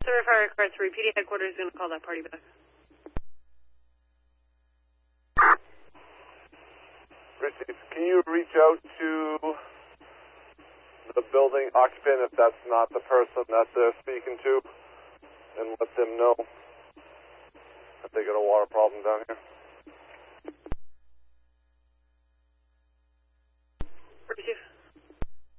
Sir, fire request. Repeating headquarters is going to call that party back. Richie, can you reach out to the building occupant if that's not the person that they're speaking to and let them know that they got a water problem down here? Receive.